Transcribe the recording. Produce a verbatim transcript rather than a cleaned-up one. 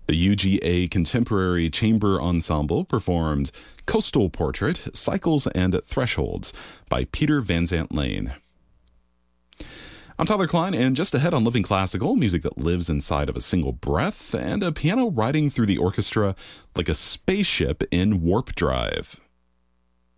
The U G A Contemporary Chamber Ensemble performed Coastal Portrait, Cycles and Thresholds by Peter Van Zandt Lane. I'm Tyler Klein, and just ahead on Living Classical, music that lives inside of a single breath, and a piano riding through the orchestra like a spaceship in warp drive.